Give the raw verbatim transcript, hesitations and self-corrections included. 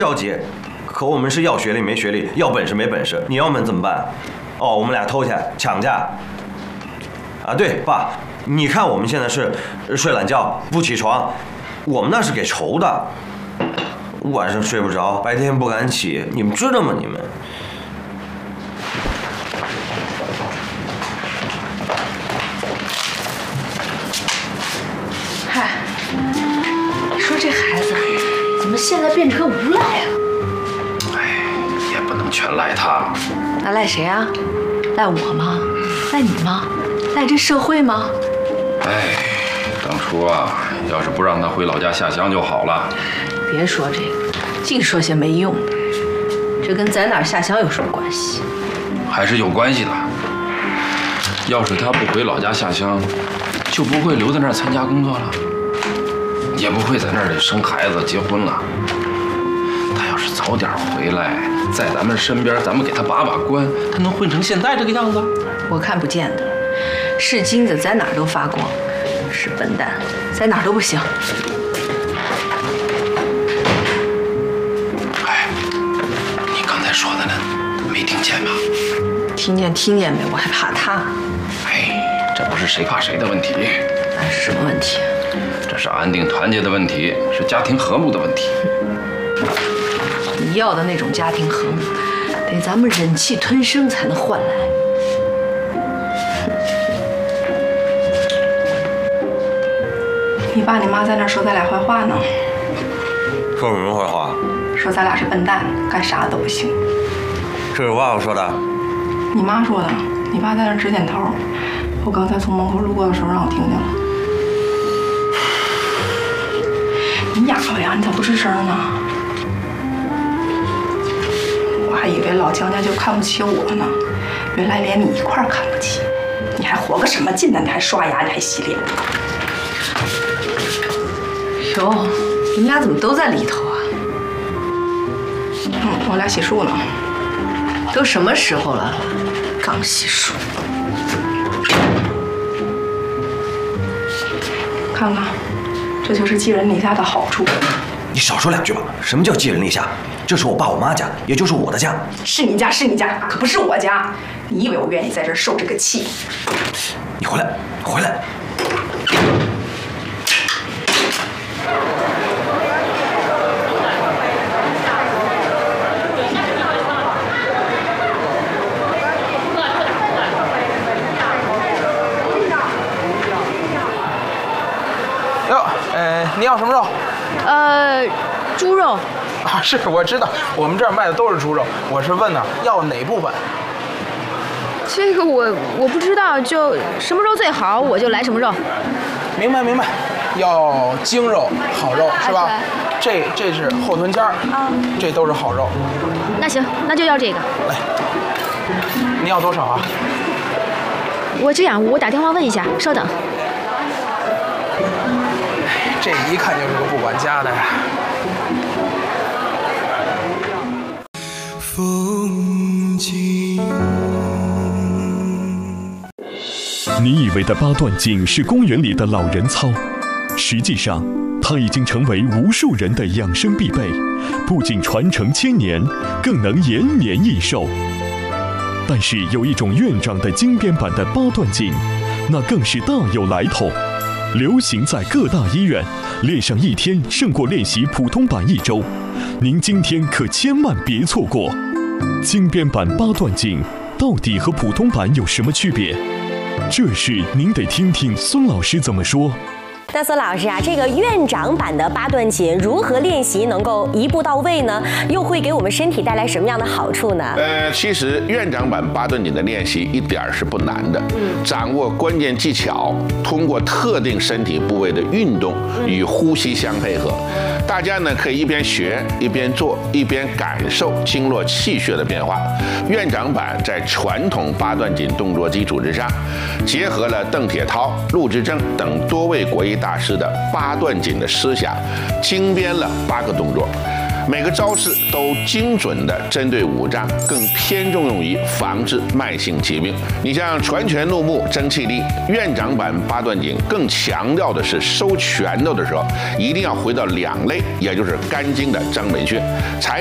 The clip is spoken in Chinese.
着急，可我们是要学历没学历，要本事没本事，你要我们怎么办？哦，我们俩偷去抢架。啊，对，爸，你看我们现在是睡懒觉不起床，我们那是给愁的，晚上睡不着，白天不敢起，你们知道吗？你们。 嗨，你说这孩子怎么现在变成无赖了？ 哎，也不能全赖他。 那赖谁啊？赖我吗？赖你吗？赖这社会吗？ 哎，当初啊，要是不让他回老家下乡就好了。 别说这个，净说些没用的。这跟在哪儿下乡有什么关系？ 还是有关系的。要是他不回老家下乡，就不会留在那儿参加工作了，也不会在那儿生孩子结婚了。他要是早点回来，在咱们身边，咱们给他把把关，他能混成现在这个样子？ 我看不见的。是金子在哪儿都发光，是笨蛋在哪儿都不行。 哎，你刚才说的呢，没听见吗？ 听见听见没？我还怕他。 哎，这不是谁怕谁的问题， 那是什么问题？ 这是安定团结的问题，是家庭和睦的问题。 你要的那种家庭和睦，得咱们忍气吞声才能换来。 你爸你妈在那说咱俩坏话呢。 说什么坏话？ 说咱俩是笨蛋，干啥都不行。 这是我爸爸说的。 你妈说的。你爸在那直点头。我刚才从门口路过的时候让我听见了。你哑巴呀？你咋不吱声呢？我还以为老姜家就看不起我呢，原来连你一块儿看不起。你还活个什么劲呢？你还刷牙，你还洗脸。 哟，你们俩怎么都在里头啊？ 嗯，我俩洗漱呢。 都什么时候了，刚洗漱。 看看，这就是寄人篱下的好处。 你少说两句吧。什么叫寄人篱下？这是我爸我妈家，也就是我的家。 是你家，是你家，可不是我家。你以为我愿意在这儿受这个气？ 你回来，回来。 哟，呃，你要什么肉？ 呃，猪肉。 啊，是我知道，我们这儿卖的都是猪肉。我是问呢，要哪部分？ 这个我我不知道，就什么肉最好，我就来什么肉。 明白明白，要精肉好肉是吧？这这是后臀尖儿，啊，这都是好肉。 那行，那就要这个。 来，你要多少啊？ 我这样，我打电话问一下，稍等。 这一看就是个不管家的呀。 风景。 你以为的八段锦是公园里的老人操，实际上它已经成为无数人的养生必备，不仅传承千年，更能延年益寿。但是有一种院长的精编版的八段锦，那更是大有来头，流行在各大医院，练上一天胜过练习普通版一周。您今天可千万别错过！精编版八段锦到底和普通版有什么区别？这事您得听听孙老师怎么说。 那孙老师啊，这个院长版的八段锦如何练习能够一步到位呢？又会给我们身体带来什么样的好处呢？ 呃，其实院长版八段锦的练习一点儿是不难的，嗯、掌握关键技巧，通过特定身体部位的运动与呼吸相配合。大家呢可以一边学一边做，一边感受经络气血的变化。院长版在传统八段锦动作基础之上，结合了邓铁涛、陆之正等多位国医大师的八段锦的思想，精编了八个动作。 每个招式都精准地针对五脏，更偏重用于防治慢性疾病。你像拳拳怒目、争气力，院长版八段锦更强调的是收拳头的时候，一定要回到两肋，也就是肝经的张门穴，才